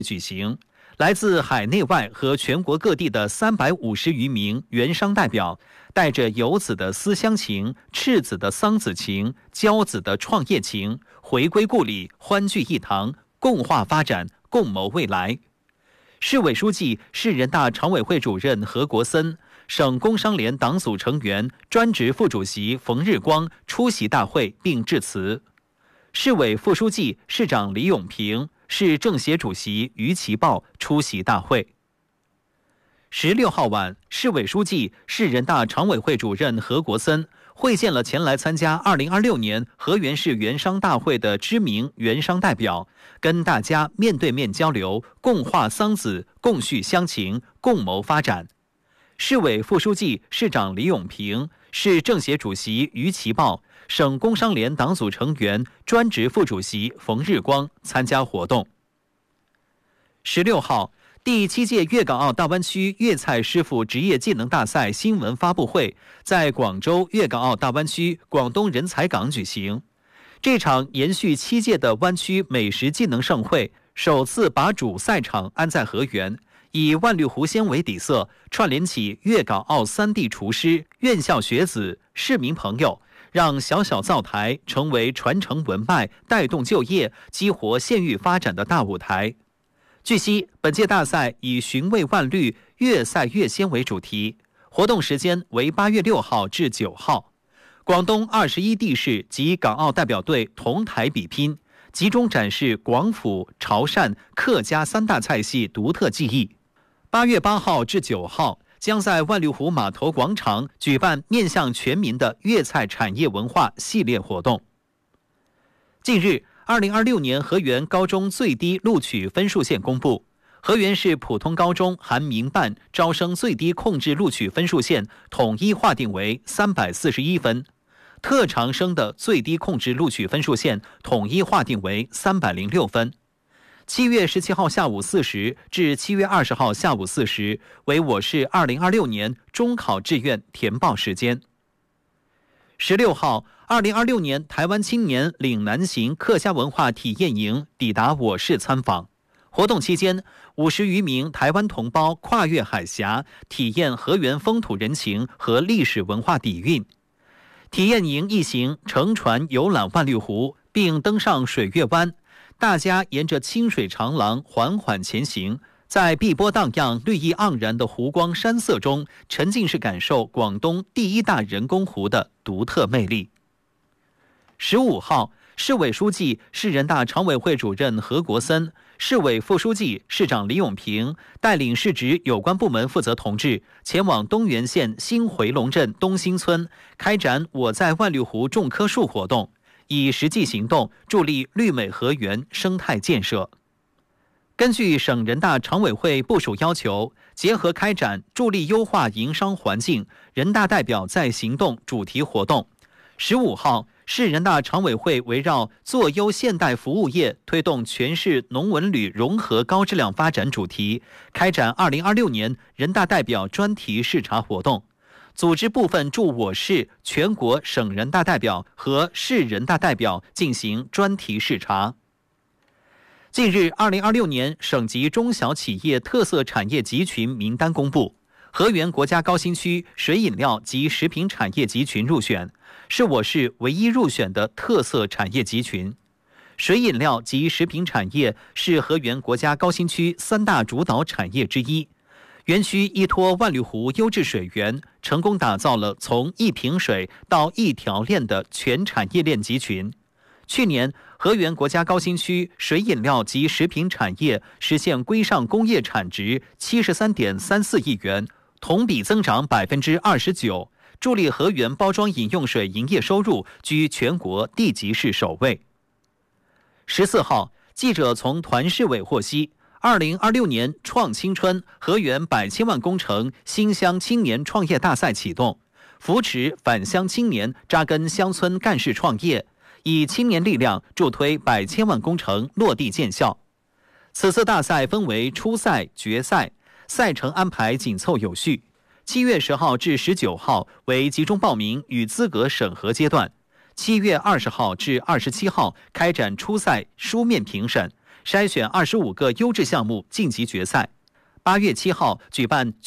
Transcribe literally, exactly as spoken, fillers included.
举行。来自海内外和全国各地的三百五十余名原商代表，带着游子的思乡情、赤子的桑梓情、骄子的创业情，回归故里，欢聚一堂，共话发展，共谋未来。市委书记、市人大常委会主任何国森、省工商联党组成员、专职副主席冯日光出席大会并致辞。市委副书记、市长李永平、市政协主席于其豹出席大会。十六号晚，市委书记、市人大常委会主任何国森会见了前来参加二零二六年河源市原商大会的知名原商代表，跟大家面对面交流，共话桑梓，共叙乡情，共谋发展。市委副书记、市长李永平、市政协主席于其豹、省工商联党组成员、专职副主席冯日光参加活动。十六号，第七届粤港澳大湾区粤菜师傅职业技能大赛新闻发布会在广州粤港澳大湾区广东人才港举行。这场延续七届的湾区美食技能盛会，首次把主赛场安在河源，以万绿湖鲜为底色，串联起粤港澳三地厨师、院校学子、市民朋友，让小小灶台成为传承文脉、带动就业、激活县域发展的大舞台。据悉，本届大赛以寻味万绿、粤赛粤鲜为主题，活动时间为八月六号至九号。广东二十一地市及港澳代表队同台比拼，集中展示广府、潮汕、客家三大菜系独特技艺。八月八号至九号，将在万绿湖码头广场举办面向全民的粤菜产业文化系列活动。近日，二零二六年河源高中最低录取分数线公布，河源市普通高中含民办招生最低控制录取分数线统一划定为三百四十一分，特长生的最低控制录取分数线统一划定为三百零六分。七月十七号下午四时至七月二十号下午四时为我市二零二六年中考志愿填报时间。十六号，二零二六年台湾青年岭南行客家文化体验营抵达我市参访。活动期间，五十余名台湾同胞跨越海峡，体验河源风土人情和历史文化底蕴。体验营一行乘船游览万绿湖，并登上水月湾。大家沿着清水长廊缓缓前行，在碧波荡漾、绿意盎然的湖光山色中，沉浸式感受广东第一大人工湖的独特魅力。十五号，市委书记、市人大常委会主任何国森、市委副书记、市长李永平带领市直有关部门负责同志前往东源县新回龙镇东兴村开展我在万绿湖种棵树活动，以实际行动助力绿美河源生态建设。根据省人大常委会部署要求，结合开展助力优化营商环境人大代表在行动主题活动，十五号，市人大常委会围绕做优现代服务业，推动全市农文旅融合高质量发展主题，开展二零二六年人大代表专题视察活动，组织部分驻我市、全国省人大代表和市人大代表进行专题视察。近日，二零二六年省级中小企业特色产业集群名单公布，河源国家高新区水饮料及食品产业集群入选，是我市唯一入选的特色产业集群。水饮料及食品产业是河源国家高新区三大主导产业之一。园区依托万绿湖优质水源，成功打造了从一瓶水到一条链的全产业链集群。去年，河源国家高新区水饮料及食品产业实现规上工业产值七十三点三四亿元，同比增长百分之二十九，助力河源包装饮用水营业收入居全国地级市首位。十四号，记者从团市委获悉，二零二六年创青春河源百千万工程新乡青年创业大赛启动，扶持返乡青年扎根乡村干事创业，以青年力量助推百千万工程落地见效。此次大赛分为初赛、决赛，赛程安排紧凑有序。七月十号至十九号为集中报名与资格审核阶段，七月二十号至二十七号开展初赛书面评审， 筛选二十五个优质项目晋级决赛。八月七号举办